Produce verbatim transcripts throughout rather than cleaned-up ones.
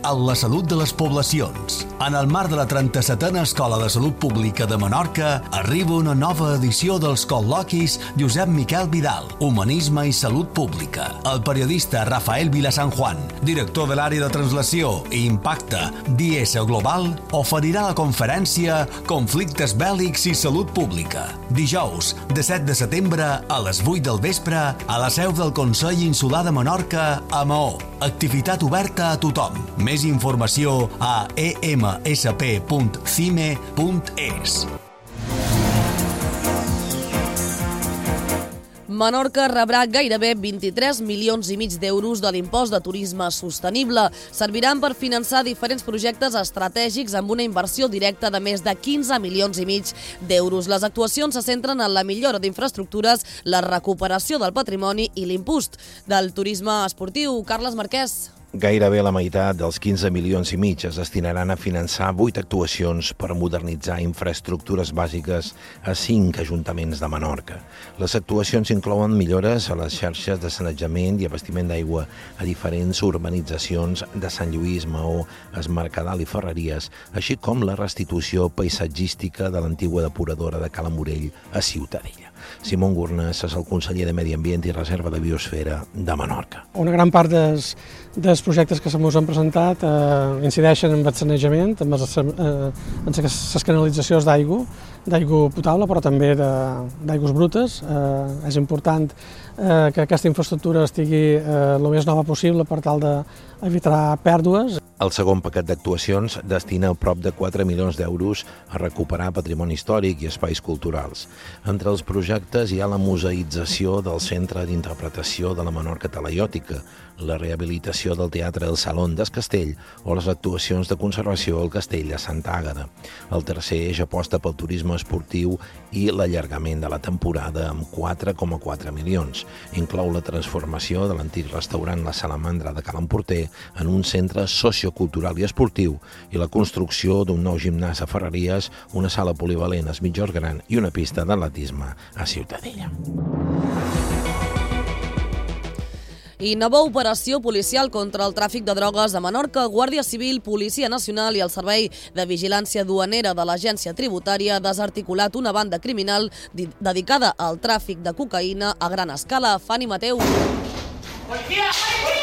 en la salut de les poblacions. En el marc de la trenta-setena Escola de Salut Pública de Menorca arriba una nova edició dels col·loquis Josep Miquel Vidal, Humanisme i Salut Pública. El periodista Rafael Vilasanjuan, director de l'àrea de translació i impacte d'I S Global, oferirà la conferència Conflictes bèl·lics i salut pública. Dijous, de set de setembre, a les vuit del vespre, a la seu del Consell Insular de Menorca, a Maó. Activitat oberta a tothom. Més informació a e ema esse pe punt cime punt es. Menorca rebrà gairebé vint-i-tres milions i mig d'euros de l'impost de turisme sostenible. Serviran per finançar diferents projectes estratègics amb una inversió directa de més de quinze milions i mig d'euros. Les actuacions se centren en la millora d'infraestructures, la recuperació del patrimoni i l'impost del turisme esportiu. Carles Marquès. Gairebé la meitat dels quinze milions i mig es destinaran a finançar vuit actuacions per modernitzar infraestructures bàsiques a cinc ajuntaments de Menorca. Les actuacions inclouen millores a les xarxes de sanejament i abastiment d'aigua a diferents urbanitzacions de Sant Lluís, Maó, Es Mercadal i Ferreries, així com la restitució paisatgística de l'antigua depuradora de Cala Morell a Ciutadella. Simón Gurnes és el conseller de Medi Ambient i Reserva de Biosfera de Menorca. Una gran part dels, dels projectes que se mos han presentat eh, incideixen en el sanejament, en les, eh, en les canalitzacions d'aigua, d'aigua potable, però també d'aigües brutes. Eh, és important eh, que aquesta infraestructura estigui eh, el més nova possible per tal d'evitar pèrdues. El segon paquet d'actuacions destina prop de quatre milions d'euros a recuperar patrimoni històric i espais culturals. Entre els projectes hi ha la museïtzació del Centre d'Interpretació de la Menorca Talaiòtica, la rehabilitació del Teatre del Salón del Castell o les actuacions de conservació al Castell de Santa Àgueda. El tercer eix aposta pel turisme esportiu i l'allargament de la temporada amb quatre coma quatre milions. Inclou la transformació de l'antic restaurant La Salamandra de Cal Emporter en un centre sociocultural i esportiu i la construcció d'un nou gimnàs a Ferreries, una sala polivalent a Es Migjorn Gran i una pista d'atletisme a Ciutadella. I nova operació policial contra el tràfic de drogues a Menorca. Guàrdia Civil, Policia Nacional i el Servei de Vigilància Duanera de l'Agència Tributària ha desarticulat una banda criminal dedicada al tràfic de cocaïna a gran escala. Fanny Mateu. Policia! Policia!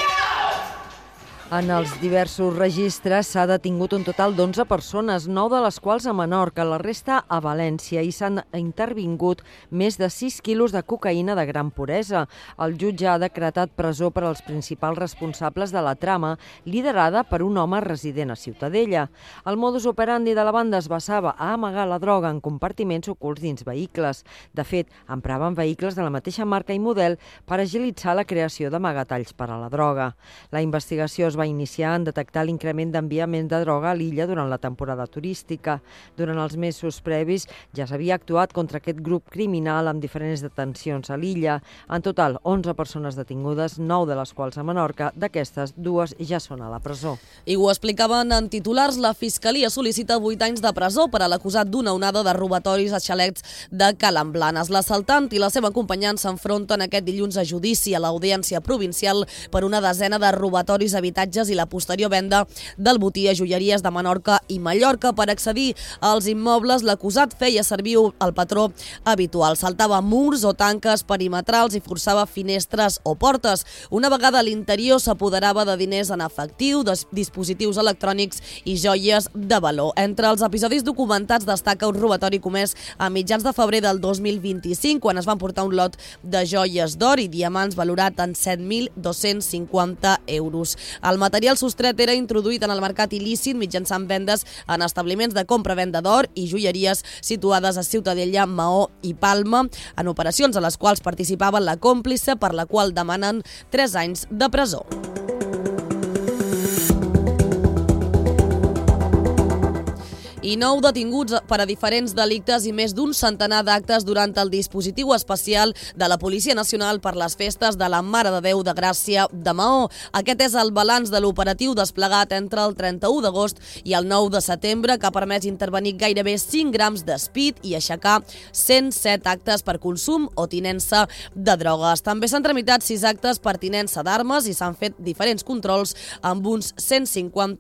En els diversos registres s'ha detingut un total d'onze persones, nou de les quals a Menorca, la resta a València, i s'han intervingut més de sis quilos de cocaïna de gran puresa. El jutge ha decretat presó per als principals responsables de la trama, liderada per un home resident a Ciutadella. El modus operandi de la banda es basava a amagar la droga en compartiments ocults dins vehicles. De fet, empraven vehicles de la mateixa marca i model per agilitzar la creació d'amagatalls per a la droga. La investigació es va iniciar en detectar l'increment d'enviament de droga a l'illa durant la temporada turística. Durant els mesos previs ja s'havia actuat contra aquest grup criminal amb diferents detencions a l'illa. En total, onze persones detingudes, nou de les quals a Menorca. D'aquestes, dues ja són a la presó. I ho explicaven en titulars, la Fiscalia sol·licita vuit anys de presó per a l'acusat d'una onada de robatoris a xalets de Calamblanes. L'assaltant i la seva acompanyant s'enfronten aquest dilluns a judici a l'Audiència Provincial per una desena de robatoris a habitatges i la posterior venda del botí a joieries de Menorca i Mallorca. Per accedir als immobles, l'acusat feia servir el patró habitual. Saltava murs o tanques perimetrals i forçava finestres o portes. Una vegada a l'interior s'apoderava de diners en efectiu, dispositius electrònics i joies de valor. Entre els episodis documentats destaca un robatori comès a mitjans de febrer del dos mil vint-i-cinc, quan es van portar un lot de joies d'or i diamants valorat en set mil dos-cents cinquanta euros. El material sostret era introduït en el mercat il·lícit mitjançant vendes en establiments de compra-venda d'or i joieries situades a Ciutadella, Maó i Palma, en operacions a les quals participava la còmplice, per la qual demanen tres anys de presó. I nou detinguts per a diferents delictes i més d'un centenar d'actes durant el dispositiu especial de la Policia Nacional per les festes de la Mare de Déu de Gràcia de Maó. Aquest és el balanç de l'operatiu desplegat entre el trenta-u d'agost i el nou de setembre, que ha permès intervenir gairebé cinc grams d'espit i aixecar cent set actes per consum o tinença de drogues. També s'han tramitat sis actes per tinença d'armes i s'han fet diferents controls amb uns cent cinquanta